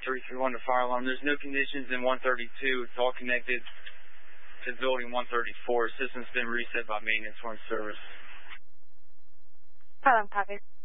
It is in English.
331 to fire alarm. There's no conditions in 132. It's all connected to building 134. System's been reset by maintenance or in service. Fire alarm, copy.